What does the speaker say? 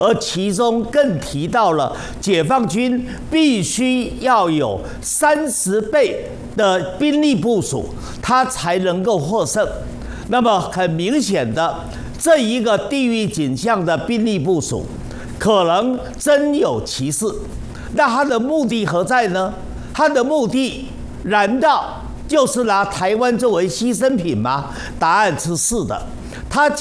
而其中更提到了解放军必须要有30倍的兵力部署，他才能够获胜。那么很明显的，这一个地域景象的兵力部署，可能真有其事。那他的目的何在呢？他的目的难道就是拿台湾作为牺牲品吗？答案是是的。他